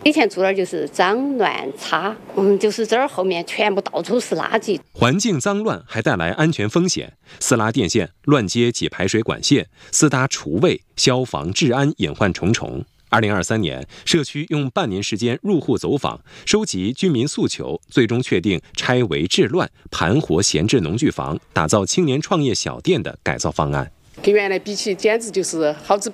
以前住那儿就是脏乱差，就是这儿后面全部到处是垃圾， 环境脏乱还带来安全风险。私拉电线、乱接挤排水管线、私搭厨卫，消防治安隐患重重。2023年，社区用半年时间入户走访，收集居民诉求，最终确定拆违治乱、盘活闲置农具房，打造青年创业小店的改造方案。 跟原来比起，简直就是好几